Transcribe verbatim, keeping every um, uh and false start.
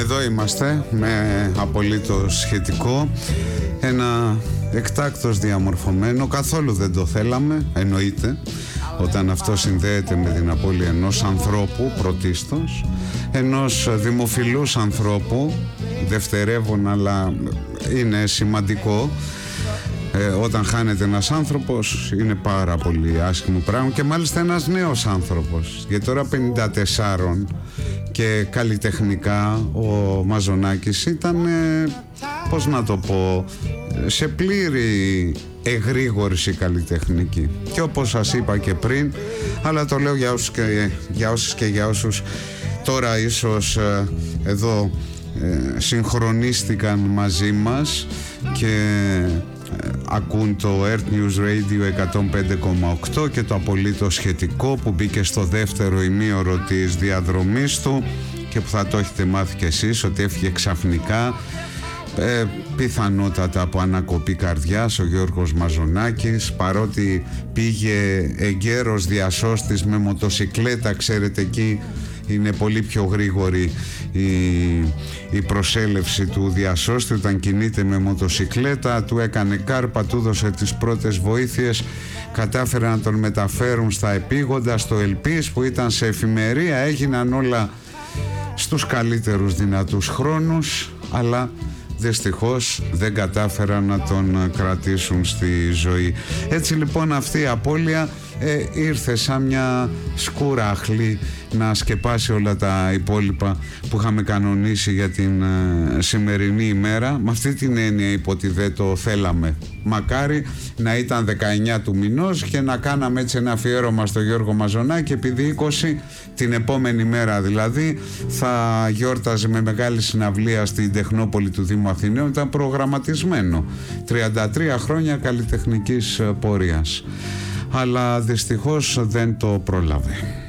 Εδώ είμαστε με απολύτως σχετικό. Ένα εκτάκτος διαμορφωμένο. Καθόλου δεν το θέλαμε, εννοείται, όταν αυτό συνδέεται με την απώλεια ενός ανθρώπου πρωτίστως, ενός δημοφιλούς ανθρώπου, δευτερεύον, αλλά είναι σημαντικό. Ε, όταν χάνεται ένας άνθρωπος είναι πάρα πολύ άσχημο πράγμα, και μάλιστα ένας νέος άνθρωπος, γιατί τώρα πενήντα τέσσερα και καλλιτεχνικά ο Μαζονάκης ήταν, ε, πώς να το πω, σε πλήρη εγρήγορση καλλιτεχνική. Και όπως σας είπα και πριν, αλλά το λέω για όσους και για, όσους και για όσους τώρα ίσως ε, εδώ ε, συγχρονίστηκαν μαζί μας και ε, ακούν το Earth News Radio εκατόν πέντε κόμμα οκτώ και το απολύτως σχετικό που μπήκε στο δεύτερο ημίωρο της διαδρομής του και που θα το έχετε μάθει κι εσείς ότι έφυγε ξαφνικά, ε, πιθανότατα από ανακοπή καρδιάς, ο Γιώργος Μαζονάκης, παρότι πήγε εγκαίρος διασώστης με μοτοσικλέτα. Ξέρετε, εκεί είναι πολύ πιο γρήγορη η, η προσέλευση του διασώστη. Όταν κινείται με μοτοσικλέτα, του έκανε κάρπα, του έδωσε τις πρώτες βοήθειες, κατάφεραν να τον μεταφέρουν στα επίγοντα, στο Ελπίς που ήταν σε εφημερία. Έγιναν όλα στους καλύτερους δυνατούς χρόνους, αλλά δυστυχώς δεν κατάφεραν να τον κρατήσουν στη ζωή. Έτσι λοιπόν αυτή η απώλεια ε, ήρθε σαν μια σκούρα αχλή να σκεπάσει όλα τα υπόλοιπα που είχαμε κανονίσει για την ε, σημερινή ημέρα. Με αυτή την έννοια είπα ότι δεν το θέλαμε. Μακάρι να ήταν δεκαεννιά του μηνός και να κάναμε έτσι ένα αφιέρωμα στο Γιώργο Μαζονάκη, επειδή είκοσι την επόμενη μέρα δηλαδή θα γιόρταζε με μεγάλη συναυλία στην Τεχνόπολη του Δήμου Αθηναίων. Ήταν προγραμματισμένο τριάντα τρία χρόνια καλλιτεχνικής πορείας, αλλά δυστυχώς δεν το πρόλαβε.